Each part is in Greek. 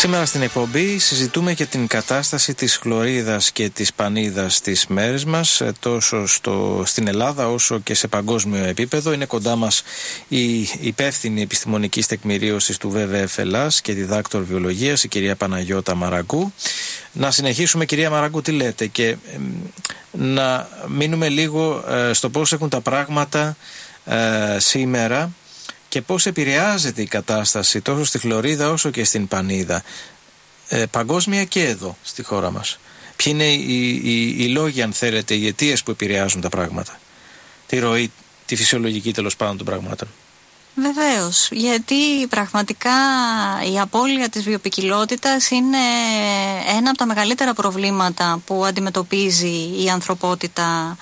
Σήμερα στην εκπομπή συζητούμε για την κατάσταση της χλωρίδας και της πανίδας στις μέρες μας, τόσο στην Ελλάδα όσο και σε παγκόσμιο επίπεδο. Είναι κοντά μας η υπεύθυνη επιστημονικής τεκμηρίωσης του ΒΒΕΦ Ελλάς και διδάκτορ βιολογίας, η κυρία Παναγιώτα Μαραγκού. Να συνεχίσουμε, κυρία Μαραγκού, τι λέτε, και να μείνουμε λίγο στο πώς έχουν τα πράγματα σήμερα και πώς επηρεάζεται η κατάσταση τόσο στη χλωρίδα όσο και στην πανίδα, παγκόσμια και εδώ στη χώρα μας. Ποιοι είναι οι λόγοι, αν θέλετε, οι αιτίες που επηρεάζουν τα πράγματα, τη ροή, τη φυσιολογική τέλος πάντων των πραγμάτων? Βεβαίως, γιατί πραγματικά η απώλεια της βιοποικιλότητας είναι ένα από τα μεγαλύτερα προβλήματα που αντιμετωπίζει η ανθρωπότητα,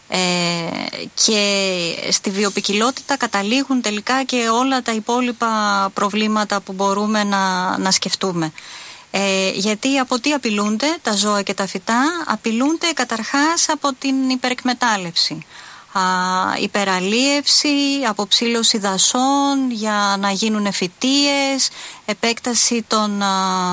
και στη βιοποικιλότητα καταλήγουν τελικά και όλα τα υπόλοιπα προβλήματα που μπορούμε να σκεφτούμε. Γιατί από τι απειλούνται τα ζώα και τα φυτά? Απειλούνται καταρχάς από την υπερεκμετάλλευση, υπεραλίευση, αποψήλωση δασών για να γίνουν φυτείες, επέκταση των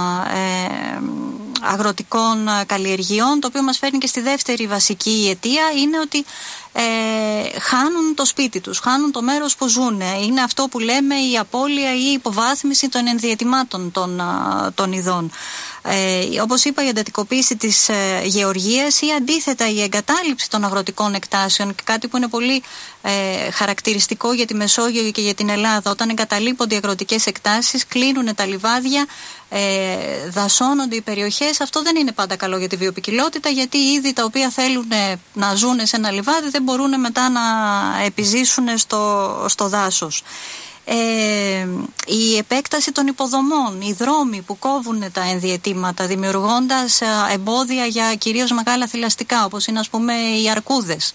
αγροτικών καλλιεργειών, το οποίο μας φέρνει και στη δεύτερη βασική αιτία, είναι ότι χάνουν το σπίτι τους, χάνουν το μέρος που ζουν. Είναι αυτό που λέμε η απώλεια ή η υποβάθμιση των ενδιαιτημάτων των ειδών. Όπως είπα, η εντατικοποίηση της γεωργίας ή αντίθετα η εγκατάλειψη των αγροτικών εκτάσεων, και κάτι που είναι πολύ χαρακτηριστικό για τη Μεσόγειο και για την Ελλάδα. Όταν εγκαταλείπονται οι αγροτικές εκτάσεις, κλείνουν τα λιβάδια, δασώνονται οι περιοχές. Αυτό δεν είναι πάντα καλό για τη βιοποικιλότητα, γιατί οι είδη τα οποία θέλουν να ζουν σε ένα λιβάδι δεν μπορούν μετά να επιζήσουν στο δάσος. Η επέκταση των υποδομών, οι δρόμοι που κόβουν τα ενδιαιτήματα, δημιουργώντας εμπόδια για κυρίως μεγάλα θηλαστικά, όπως είναι, ας πούμε, οι αρκούδες.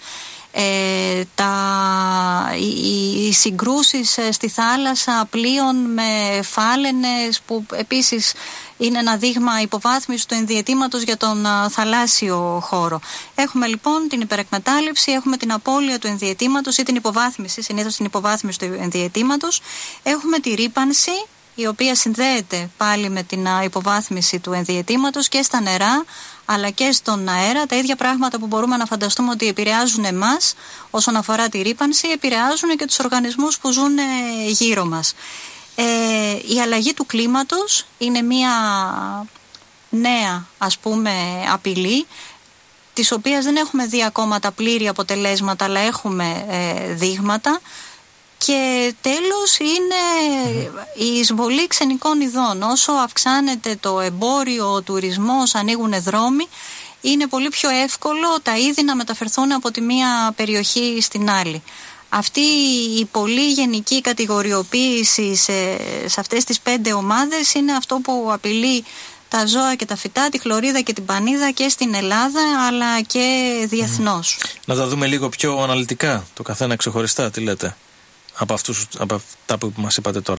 Οι συγκρούσεις στη θάλασσα πλοίων με φάλαινες, που επίσης είναι ένα δείγμα υποβάθμισης του ενδιαιτήματος για τον θαλάσσιο χώρο. Έχουμε λοιπόν την υπερεκμετάλλευση, έχουμε την απώλεια του ενδιαιτήματος ή την υποβάθμιση, συνήθως την υποβάθμιση του ενδιαιτήματος. Έχουμε τη ρύπανση, η οποία συνδέεται πάλι με την υποβάθμιση του ενδιαιτήματος και στα νερά αλλά και στον αέρα. Τα ίδια πράγματα που μπορούμε να φανταστούμε ότι επηρεάζουν εμάς όσον αφορά τη ρύπανση, επηρεάζουν και τους οργανισμούς που ζουν γύρω μας. Η αλλαγή του κλίματος είναι μια νέα, ας πούμε, απειλή, της οποίας δεν έχουμε δει ακόμα τα πλήρη αποτελέσματα, αλλά έχουμε δείγματα. Και τέλος είναι η εισβολή ξενικών ειδών. Όσο αυξάνεται το εμπόριο, ο τουρισμός, ανοίγουν δρόμοι, είναι πολύ πιο εύκολο τα είδη να μεταφερθούν από τη μία περιοχή στην άλλη. Αυτή η πολύ γενική κατηγοριοποίηση σε αυτές τις 5 ομάδες είναι αυτό που απειλεί τα ζώα και τα φυτά, τη χλωρίδα και την πανίδα και στην Ελλάδα αλλά και διεθνώς. Να τα δούμε λίγο πιο αναλυτικά, το καθένα ξεχωριστά, τι λέτε, από αυτά που μας είπατε τώρα?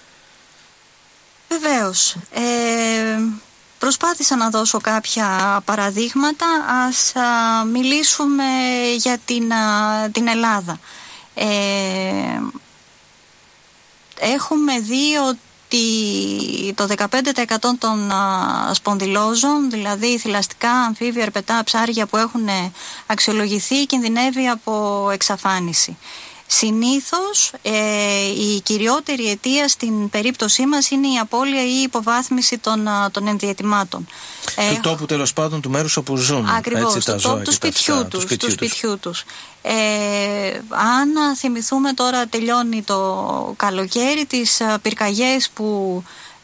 Βεβαίως. Προσπάθησα να δώσω κάποια παραδείγματα. Ας μιλήσουμε για την Ελλάδα. Έχουμε δει ότι το 15% των σπονδυλόζων, δηλαδή θηλαστικά, αμφίβια, αρπετά, ψάρια που έχουν αξιολογηθεί, κινδυνεύει από εξαφάνιση. Συνήθως η κυριότερη αιτία στην περίπτωσή μας είναι η απώλεια ή η υποβάθμιση των ενδιαιτημάτων. Του τόπου, τέλος πάντων, του μέρους όπου ζουν. Ακριβώς, έτσι, του σπιτιού τους. Αν θυμηθούμε τώρα, τελειώνει το καλοκαίρι, τις πυρκαγιές που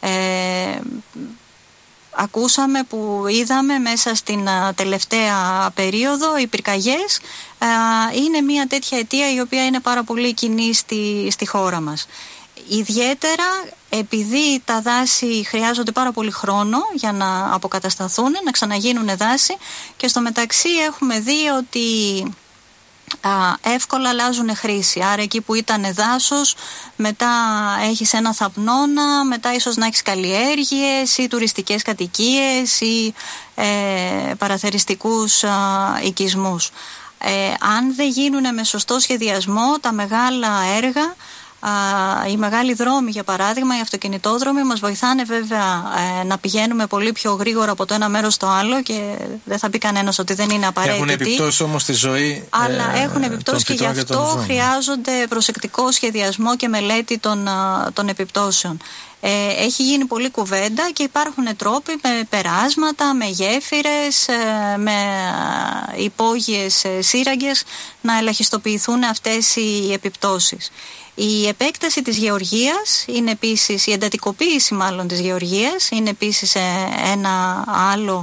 ακούσαμε, που είδαμε μέσα στην τελευταία περίοδο, οι πυρκαγιές είναι μια τέτοια αιτία η οποία είναι πάρα πολύ κοινή στη χώρα μας. Ιδιαίτερα επειδή τα δάση χρειάζονται πάρα πολύ χρόνο για να αποκατασταθούν, να ξαναγίνουν δάση, και στο μεταξύ έχουμε δει ότι εύκολα αλλάζουν χρήση. Άρα εκεί που ήταν δάσος, μετά έχεις ένα θαπνώνα, μετά ίσως να έχεις καλλιέργειες ή τουριστικές κατοικίες ή παραθεριστικούς οικισμούς. Αν δεν γίνουν με σωστό σχεδιασμό, τα μεγάλα έργα Οι μεγάλοι δρόμοι, για παράδειγμα, οι αυτοκινητόδρομοι μας βοηθάνε βέβαια να πηγαίνουμε πολύ πιο γρήγορα από το ένα μέρος στο άλλο και δεν θα πει κανένας ότι δεν είναι απαραίτητοι. Έχουν επιπτώσει όμως στη ζωή. Αλλά έχουν επιπτώσει και γι' αυτό χρειάζονται προσεκτικό σχεδιασμό και μελέτη των επιπτώσεων. Έχει γίνει πολλή κουβέντα και υπάρχουν τρόποι με περάσματα, με γέφυρες, με υπόγειες σύραγγες να ελαχιστοποιηθούν αυτές οι επιπτώσεις. Η επέκταση της γεωργίας είναι επίσης, η εντατικοποίηση μάλλον της γεωργίας είναι επίσης ένα άλλο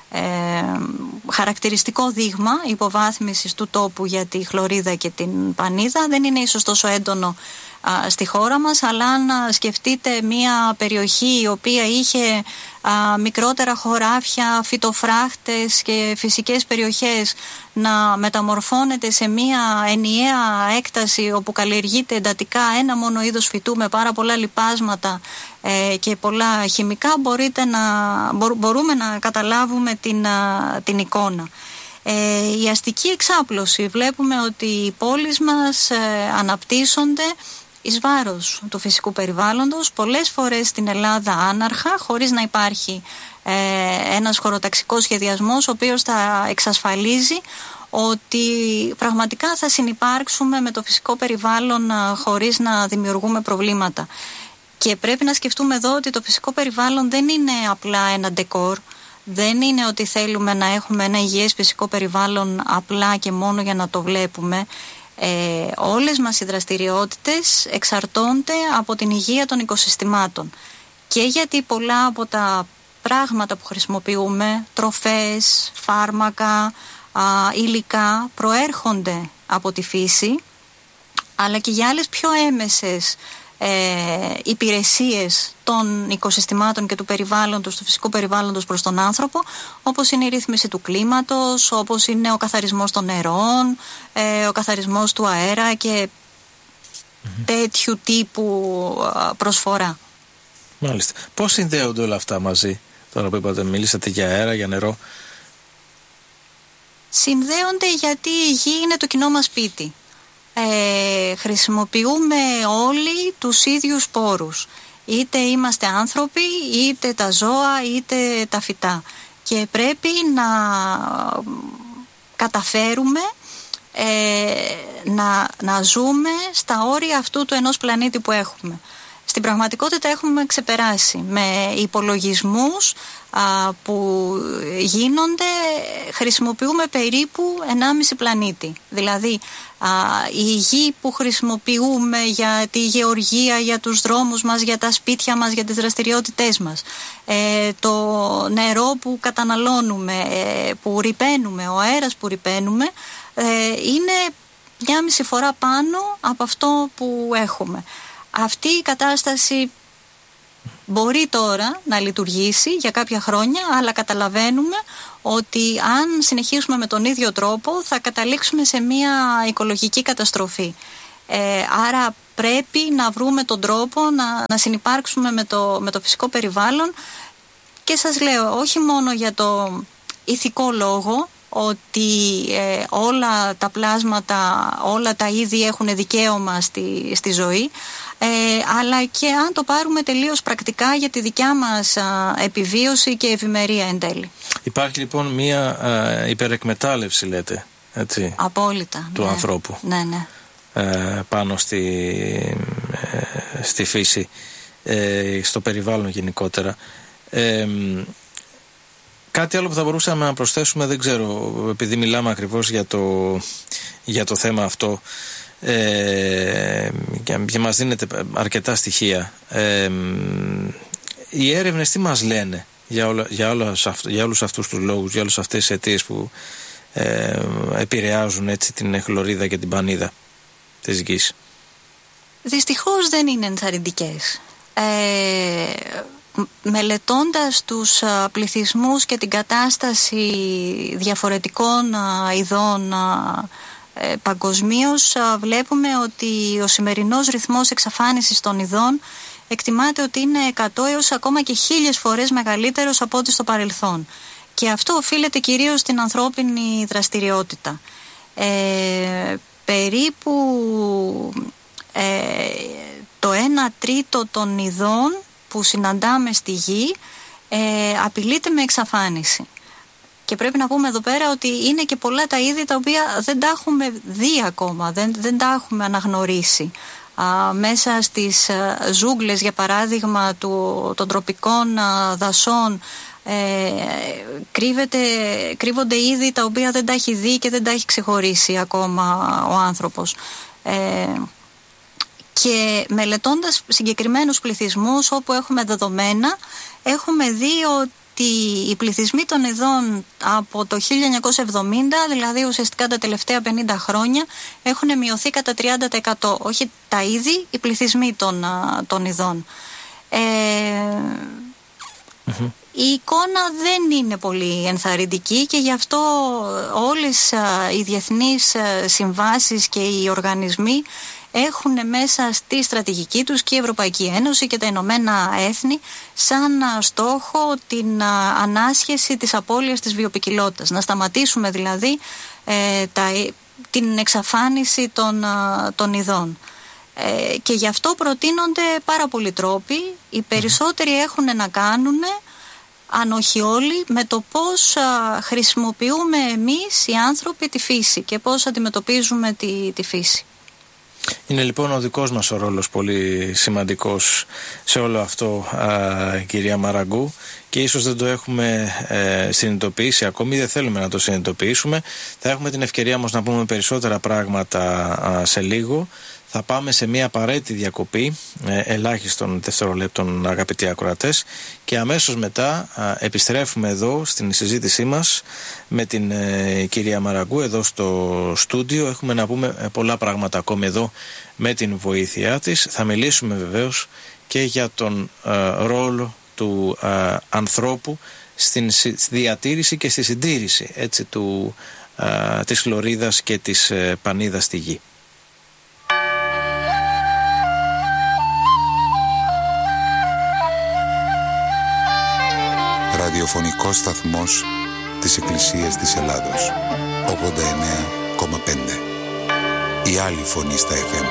χαρακτηριστικό δείγμα υποβάθμισης του τόπου για τη χλωρίδα και την πανίδα. Δεν είναι ίσως τόσο έντονο στη χώρα μας, αλλά αν σκεφτείτε μια περιοχή η οποία είχε μικρότερα χωράφια, φυτοφράχτες και φυσικές περιοχές να μεταμορφώνεται σε μια ενιαία έκταση όπου καλλιεργείται εντατικά ένα μόνο είδος φυτού με πάρα πολλά λιπάσματα και πολλά χημικά, μπορούμε να καταλάβουμε την εικόνα. Η αστική εξάπλωση, βλέπουμε ότι οι πόλεις μας αναπτύσσονται εις βάρος του φυσικού περιβάλλοντος, πολλές φορές στην Ελλάδα άναρχα, χωρίς να υπάρχει ένας χωροταξικός σχεδιασμός ο οποίος θα εξασφαλίζει ότι πραγματικά θα συνυπάρξουμε με το φυσικό περιβάλλον χωρίς να δημιουργούμε προβλήματα. Και πρέπει να σκεφτούμε εδώ ότι το φυσικό περιβάλλον δεν είναι απλά ένα ντεκόρ, δεν είναι ότι θέλουμε να έχουμε ένα υγιές φυσικό περιβάλλον απλά και μόνο για να το βλέπουμε. Όλες μας οι δραστηριότητες εξαρτώνται από την υγεία των οικοσυστημάτων και γιατί πολλά από τα πράγματα που χρησιμοποιούμε, τροφές, φάρμακα, υλικά προέρχονται από τη φύση, αλλά και για άλλες πιο έμεσες υπηρεσίες των οικοσυστημάτων και του περιβάλλοντος, του φυσικού περιβάλλοντος προς τον άνθρωπο, όπως είναι η ρύθμιση του κλίματος, όπως είναι ο καθαρισμός των νερών, ο καθαρισμός του αέρα και τέτοιου τύπου προσφορά. Μάλιστα. Πώς συνδέονται όλα αυτά μαζί, τώρα που είπατε, μιλήσατε για αέρα, για νερό? Συνδέονται γιατί η γη είναι το κοινό μας σπίτι. Χρησιμοποιούμε όλοι τους ίδιους πόρους, είτε είμαστε άνθρωποι, είτε τα ζώα, είτε τα φυτά, και πρέπει να καταφέρουμε να ζούμε στα όρια αυτού του ενός πλανήτη που έχουμε. Στην πραγματικότητα έχουμε ξεπεράσει με υπολογισμούς που γίνονται, χρησιμοποιούμε περίπου 1,5 πλανήτη. Δηλαδή η γη που χρησιμοποιούμε για τη γεωργία, για τους δρόμους μας, για τα σπίτια μας, για τις δραστηριότητές μας, το νερό που καταναλώνουμε, που ρυπαίνουμε, ο αέρας που ρυπαίνουμε, είναι 1,5 φορά πάνω από αυτό που έχουμε. Αυτή η κατάσταση μπορεί τώρα να λειτουργήσει για κάποια χρόνια, αλλά καταλαβαίνουμε ότι αν συνεχίσουμε με τον ίδιο τρόπο θα καταλήξουμε σε μια οικολογική καταστροφή. Άρα πρέπει να βρούμε τον τρόπο να συνυπάρξουμε με το φυσικό περιβάλλον, και σας λέω όχι μόνο για το ηθικό λόγο, ότι όλα τα πλάσματα, όλα τα είδη έχουν δικαίωμα στη ζωή, αλλά και αν το πάρουμε τελείως πρακτικά για τη δικιά μας επιβίωση και ευημερία εν τέλει. Υπάρχει λοιπόν μία υπερεκμετάλλευση, λέτε, έτσι, απόλυτα, του ανθρώπου, ναι. Πάνω στη φύση, στο περιβάλλον γενικότερα. Κάτι άλλο που θα μπορούσαμε να προσθέσουμε, δεν ξέρω, επειδή μιλάμε ακριβώς για το θέμα αυτό και μας δίνετε αρκετά στοιχεία, οι έρευνες τι μας λένε για όλους αυτούς τους λόγους, για όλες αυτές τις αιτίες που επηρεάζουν έτσι την χλωρίδα και την πανίδα της γης? Δυστυχώς δεν είναι ενθαρρυντικές. Μελετώντας τους πληθυσμούς και την κατάσταση διαφορετικών ειδών παγκοσμίως, βλέπουμε ότι ο σημερινός ρυθμός εξαφάνισης των ειδών εκτιμάται ότι είναι 100 έως ακόμα και 1.000 φορές μεγαλύτερος από ό,τι στο παρελθόν. Και αυτό οφείλεται κυρίως στην ανθρώπινη δραστηριότητα. Περίπου το 1/3 των ειδών που συναντάμε στη γη απειλείται με εξαφάνιση. Και πρέπει να πούμε εδώ πέρα ότι είναι και πολλά τα είδη τα οποία δεν τα έχουμε δει ακόμα, δεν τα έχουμε αναγνωρίσει. Μέσα στις ζούγκλες, για παράδειγμα, των τροπικών δασών κρύβονται είδη τα οποία δεν τα έχει δει και δεν τα έχει ξεχωρίσει ακόμα ο άνθρωπος. Και μελετώντας συγκεκριμένους πληθυσμούς όπου έχουμε δεδομένα, έχουμε δει ότι οι πληθυσμοί των ειδών από το 1970, δηλαδή ουσιαστικά τα τελευταία 50 χρόνια, έχουν μειωθεί κατά 30%. Όχι τα είδη, οι πληθυσμοί των ειδών. Η εικόνα δεν είναι πολύ ενθαρρυντική και γι' αυτό όλες οι διεθνείς συμβάσεις και οι οργανισμοί έχουν μέσα στη στρατηγική τους και η Ευρωπαϊκή Ένωση και τα Ηνωμένα Έθνη σαν στόχο την ανάσχεση της απώλειας της βιοποικιλότητας. Να σταματήσουμε δηλαδή την εξαφάνιση των ειδών. Και γι' αυτό προτείνονται πάρα πολλοί τρόποι. Οι περισσότεροι έχουν να κάνουν, αν όχι όλοι, με το πώς χρησιμοποιούμε εμείς οι άνθρωποι τη φύση και πώς αντιμετωπίζουμε τη φύση. Είναι λοιπόν ο δικός μας ο ρόλος πολύ σημαντικός σε όλο αυτό, κυρία Μαραγκού, και ίσως δεν το έχουμε συνειδητοποιήσει ακόμη, δεν θέλουμε να το συνειδητοποιήσουμε. Θα έχουμε την ευκαιρία όμως να πούμε περισσότερα πράγματα σε λίγο. Θα πάμε σε μια απαραίτητη διακοπή ελάχιστων δευτερολέπτων, αγαπητοί ακροατές, και αμέσως μετά επιστρέφουμε εδώ στην συζήτησή μας με την κυρία Μαραγκού εδώ στο στούντιο. Έχουμε να πούμε πολλά πράγματα ακόμη εδώ με την βοήθειά της. Θα μιλήσουμε βεβαίως και για τον ρόλο του ανθρώπου στην διατήρηση και στη συντήρηση, έτσι, της χλωρίδας και της πανίδας στη γη. Ραδιοφωνικός σταθμός της Εκκλησίας της Ελλάδος, 89,5. Η άλλη φωνή στα FM.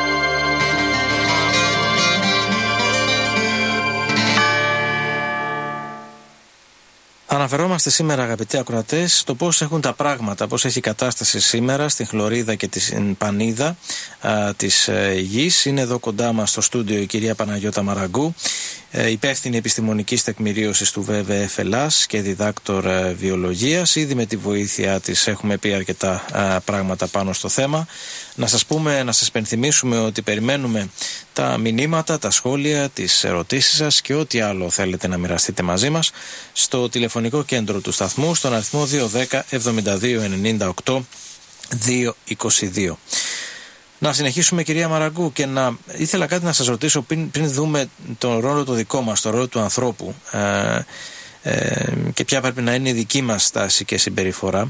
Αναφερόμαστε σήμερα, αγαπητοί ακροατές, στο πώς έχουν τα πράγματα, πώς έχει η κατάσταση σήμερα στην χλωρίδα και την πανίδα της γης. Είναι εδώ κοντά μας στο στούντιο η κυρία Παναγιώτα Μαραγκού, υπεύθυνη επιστημονικής τεκμηρίωσης του ΒΒΕ Ελλάς και διδάκτορ βιολογίας. Ήδη με τη βοήθειά της έχουμε πει αρκετά πράγματα πάνω στο θέμα. Να σας πενθυμίσουμε ότι περιμένουμε τα μηνύματα, τα σχόλια, τις ερωτήσεις σας και ό,τι άλλο θέλετε να μοιραστείτε μαζί μας στο τηλεφωνικό κέντρο του σταθμού, στον αριθμό 210 72 98 222. Να συνεχίσουμε, κυρία Μαραγκού, και ήθελα κάτι να σας ρωτήσω πριν δούμε τον ρόλο το δικό μας, τον ρόλο του ανθρώπου και ποια πρέπει να είναι η δική μας στάση και συμπεριφορά.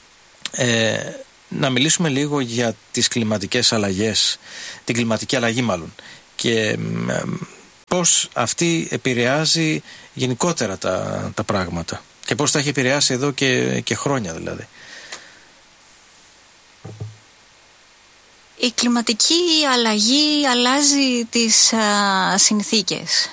Να μιλήσουμε λίγο για τις κλιματικές αλλαγές, την κλιματική αλλαγή μάλλον, και πώς αυτή επηρεάζει γενικότερα τα πράγματα και πώς τα έχει επηρεάσει εδώ και χρόνια δηλαδή. Η κλιματική αλλαγή αλλάζει τις συνθήκες.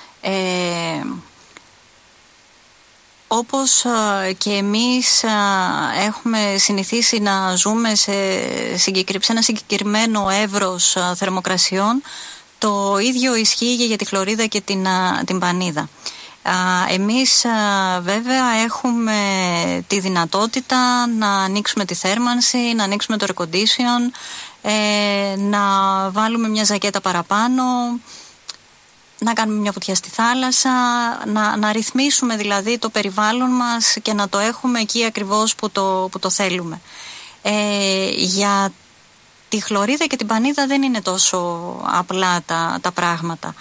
Όπως και εμείς έχουμε συνηθίσει να ζούμε σε ένα συγκεκριμένο εύρος θερμοκρασιών, το ίδιο ισχύει για τη χλωρίδα και την πανίδα. Εμείς βέβαια έχουμε τη δυνατότητα να ανοίξουμε τη θέρμανση, να ανοίξουμε το air condition, να βάλουμε μια ζακέτα παραπάνω, να κάνουμε μια βουτιά στη θάλασσα, να ρυθμίσουμε δηλαδή το περιβάλλον μας και να το έχουμε εκεί ακριβώς που το θέλουμε. Για τη χλωρίδα και την πανίδα δεν είναι τόσο απλά τα πράγματα.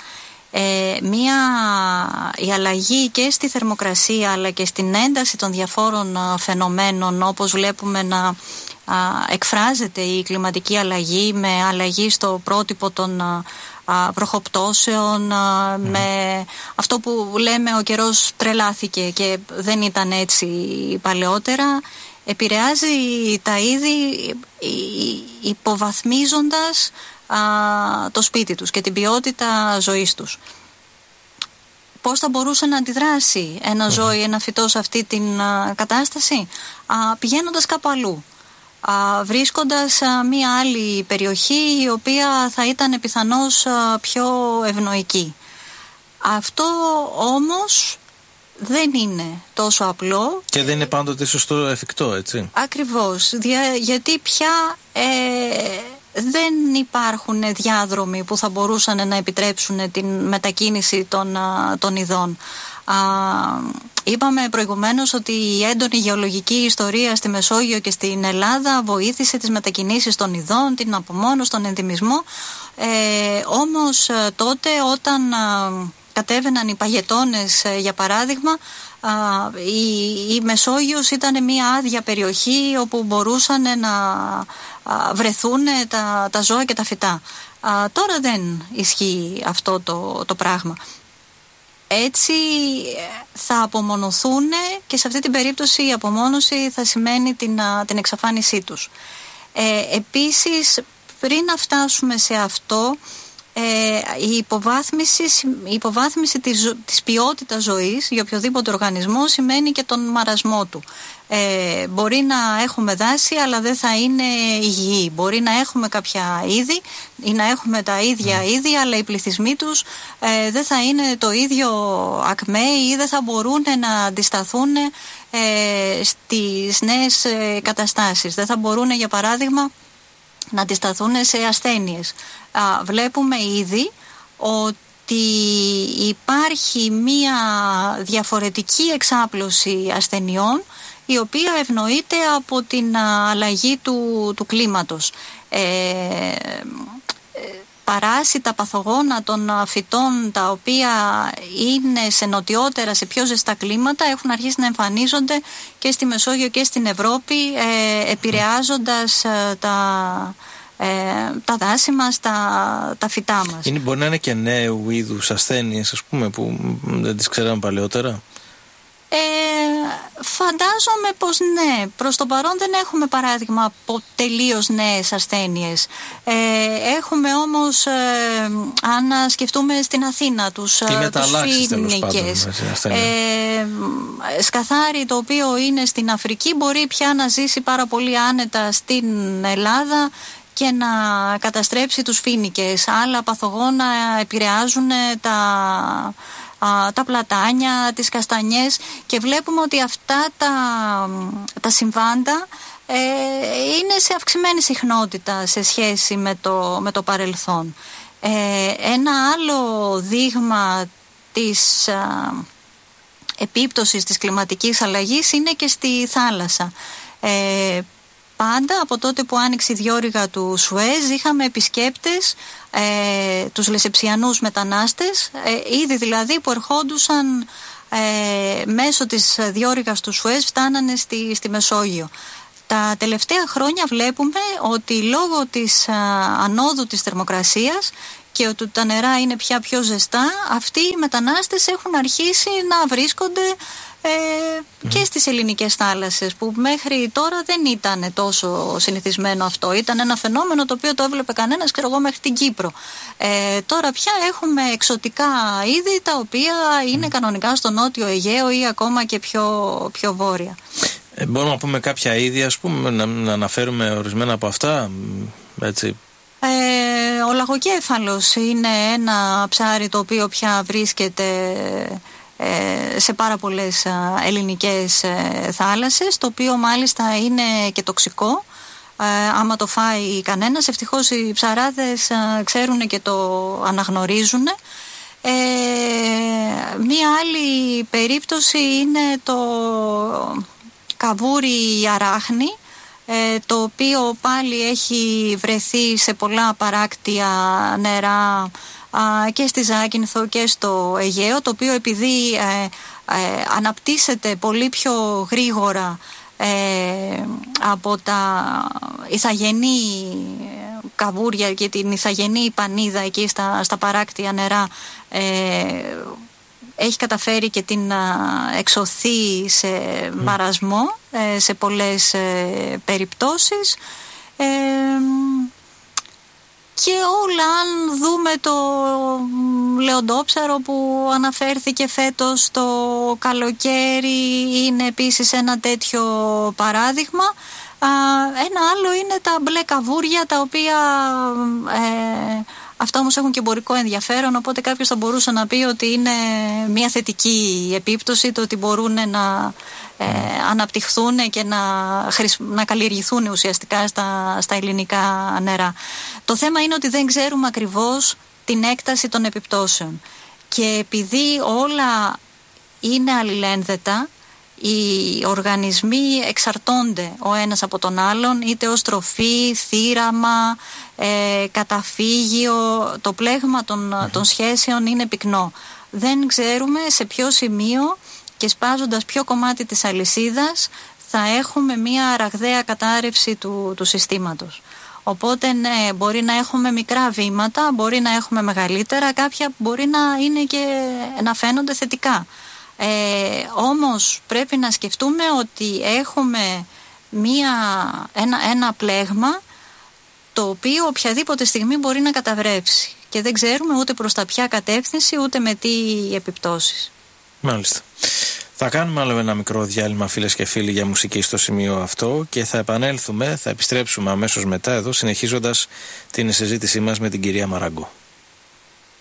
Η αλλαγή και στη θερμοκρασία αλλά και στην ένταση των διαφόρων φαινομένων, όπως βλέπουμε να εκφράζεται η κλιματική αλλαγή με αλλαγή στο πρότυπο των βροχοπτώσεων, με αυτό που λέμε ο καιρός τρελάθηκε και δεν ήταν έτσι παλαιότερα, επηρεάζει τα είδη υποβαθμίζοντας το σπίτι τους και την ποιότητα ζωής τους. Πώς θα μπορούσε να αντιδράσει ένα ζώο ή ένα φυτό σε αυτή την κατάσταση? Πηγαίνοντας κάπου αλλού, βρίσκοντας μία άλλη περιοχή η οποία θα ήταν πιθανώς πιο ευνοϊκή. Αυτό όμως δεν είναι τόσο απλό. Και δεν είναι πάντοτε σωστό εφικτό, έτσι. Ακριβώς, γιατί πια δεν υπάρχουν διάδρομοι που θα μπορούσαν να επιτρέψουν την μετακίνηση των ειδών. Είπαμε προηγουμένως ότι η έντονη γεωλογική ιστορία στη Μεσόγειο και στην Ελλάδα βοήθησε τις μετακινήσεις των ειδών, την απομόνωση, τον ενδυμισμό. Όμως τότε όταν κατέβαιναν οι παγετώνες, για παράδειγμα, η Μεσόγειος ήταν μια άδεια περιοχή όπου μπορούσαν να βρεθούν τα ζώα και τα φυτά. Τώρα δεν ισχύει αυτό το πράγμα. Έτσι θα απομονωθούν και σε αυτή την περίπτωση η απομόνωση θα σημαίνει την εξαφάνισή τους. Επίσης, πριν να φτάσουμε σε αυτό, η υποβάθμιση της ποιότητας ζωής για οποιοδήποτε οργανισμό σημαίνει και τον μαρασμό του. Μπορεί να έχουμε δάση αλλά δεν θα είναι υγιή. Μπορεί να έχουμε κάποια είδη ή να έχουμε τα ίδια είδη αλλά οι πληθυσμοί τους δεν θα είναι το ίδιο ακμαίοι ή δεν θα μπορούν να αντισταθούν στις νέες καταστάσεις. Δεν θα μπορούν, για παράδειγμα, να αντισταθούν σε ασθένειες. Βλέπουμε ήδη ότι υπάρχει μία διαφορετική εξάπλωση ασθενειών η οποία ευνοείται από την αλλαγή του κλίματος. Παράσιτα παθογόνα των φυτών τα οποία είναι σε νοτιότερα, σε πιο ζεστά κλίματα έχουν αρχίσει να εμφανίζονται και στη Μεσόγειο και στην Ευρώπη, επηρεάζοντας τα δάση μας, τα φυτά μας. Μπορεί να είναι και νέου είδους ασθένειες, ας πούμε, που δεν τις ξέραμε παλαιότερα. Φαντάζομαι πως ναι. Προς το παρόν δεν έχουμε παράδειγμα από τελείως νέες ασθένειες. Έχουμε όμως, αν σκεφτούμε στην Αθήνα, τους φοίνικες, σκαθάρι το οποίο είναι στην Αφρική μπορεί πια να ζήσει πάρα πολύ άνετα στην Ελλάδα και να καταστρέψει τους φοίνικες. Άλλα παθογόνα επηρεάζουν τα πλατάνια, τις καστανιές και βλέπουμε ότι αυτά τα συμβάντα είναι σε αυξημένη συχνότητα σε σχέση με το παρελθόν. Ένα άλλο δείγμα της επίπτωσης της κλιματικής αλλαγής είναι και στη θάλασσα. Πάντα από τότε που άνοιξε η διόρυγα του Σουέζ είχαμε επισκέπτες, τους λεσεψιανούς μετανάστες, ήδη δηλαδή που ερχόντουσαν μέσω της διόρυγας του Σουέζ, φτάνανε στη Μεσόγειο. Τα τελευταία χρόνια βλέπουμε ότι λόγω της ανόδου της θερμοκρασίας και ότι τα νερά είναι πια πιο ζεστά, αυτοί οι μετανάστες έχουν αρχίσει να βρίσκονται και στις ελληνικές θάλασσες, που μέχρι τώρα δεν ήταν τόσο συνηθισμένο αυτό. Ήταν ένα φαινόμενο το οποίο το έβλεπε κανένας, ξέρω εγώ, μέχρι την Κύπρο. Τώρα πια έχουμε εξωτικά είδη τα οποία είναι κανονικά στο Νότιο Αιγαίο ή ακόμα και πιο βόρεια. Μπορούμε να πούμε κάποια είδη, ας πούμε, να αναφέρουμε ορισμένα από αυτά, έτσι. Ο λαγοκέφαλος είναι ένα ψάρι το οποίο πια βρίσκεται σε πάρα πολλές ελληνικές θάλασσες, το οποίο μάλιστα είναι και τοξικό άμα το φάει κανένας. Ευτυχώς οι ψαράδες ξέρουν και το αναγνωρίζουν. Μία άλλη περίπτωση είναι το καβούρι αράχνη, το οποίο πάλι έχει βρεθεί σε πολλά παράκτια νερά και στη Ζάκυνθο και στο Αιγαίο, το οποίο επειδή αναπτύσσεται πολύ πιο γρήγορα από τα ηθαγενή καβούρια και την ηθαγενή πανίδα εκεί στα παράκτια νερά, έχει καταφέρει και την εξωθεί σε μαρασμό σε πολλές περιπτώσεις. Και όλα, αν δούμε το λεοντόψαρο που αναφέρθηκε φέτος το καλοκαίρι, είναι επίσης ένα τέτοιο παράδειγμα. Ένα άλλο είναι τα μπλε καβούρια, τα οποία αυτά όμως έχουν και εμπορικό ενδιαφέρον, οπότε κάποιος θα μπορούσε να πει ότι είναι μια θετική επίπτωση, το ότι μπορούν να αναπτυχθούν και να καλλιεργηθούν ουσιαστικά στα ελληνικά νερά. Το θέμα είναι ότι δεν ξέρουμε ακριβώς την έκταση των επιπτώσεων. Και επειδή όλα είναι αλληλένδετα, οι οργανισμοί εξαρτώνται ο ένας από τον άλλον, είτε ως τροφή, θύραμα, καταφύγιο, το πλέγμα των σχέσεων είναι πυκνό. Δεν ξέρουμε σε ποιο σημείο και σπάζοντας ποιο κομμάτι της αλυσίδας θα έχουμε μια ραγδαία κατάρρευση του συστήματος. Οπότε ναι, μπορεί να έχουμε μικρά βήματα, μπορεί να έχουμε μεγαλύτερα, κάποια μπορεί να είναι και να φαίνονται θετικά. Όμως πρέπει να σκεφτούμε ότι έχουμε ένα πλέγμα το οποίο οποιαδήποτε στιγμή μπορεί να καταβρέψει και δεν ξέρουμε ούτε προς τα ποια κατεύθυνση ούτε με τι επιπτώσεις. Μάλιστα. Θα κάνουμε άλλο ένα μικρό διάλειμμα, φίλες και φίλοι, για μουσική στο σημείο αυτό και θα επανέλθουμε, θα επιστρέψουμε αμέσως μετά εδώ, συνεχίζοντας την συζήτησή μας με την κυρία Μαραγκό.